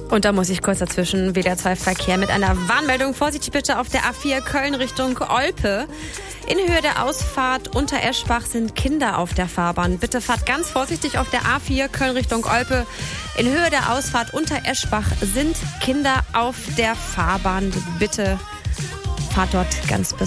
Und da muss ich kurz dazwischen, WDR 2 Verkehr mit einer Warnmeldung. Vorsichtig bitte auf der A4 Köln Richtung Olpe. In Höhe der Ausfahrt unter Eschbach sind Kinder auf der Fahrbahn. Bitte fahrt ganz vorsichtig auf der A4 Köln Richtung Olpe. In Höhe der Ausfahrt unter Eschbach sind Kinder auf der Fahrbahn. Bitte fahrt dort ganz besonders.